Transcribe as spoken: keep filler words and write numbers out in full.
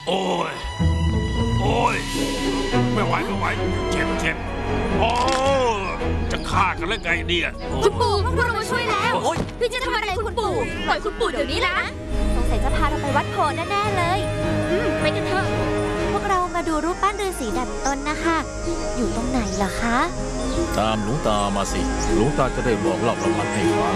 โอ้ยโอ้ยไม่ไหวไม่ไหวเจ็บเจ็บโอ้จะฆ่ากันแล้วไงเนี่ยโอ้คุณปู่พวกเรามาช่วยแล้วโอ้ยพี่จะทำอะไรคุณปู่ปล่อยคุณปู่เดี๋ยวนี้นะสงสัยจะพาเราไปวัดโพแน่ๆเลยอืมไปกันเถอะพวกเรามาดูรูปปั้นฤาษีดัดตนนะคะอยู่ตรงไหนเหรอคะตามหลวงตามาสิหลวงตาจะได้บอกเล่าประวัติให้ฟัง